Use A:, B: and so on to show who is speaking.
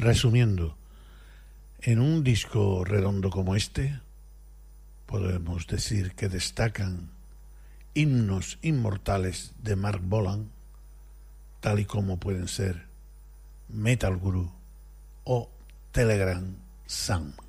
A: Resumiendo, en un disco redondo como este, podemos decir que destacan himnos inmortales de Marc Bolan, tal y como pueden ser Metal Guru o Telegram Sam.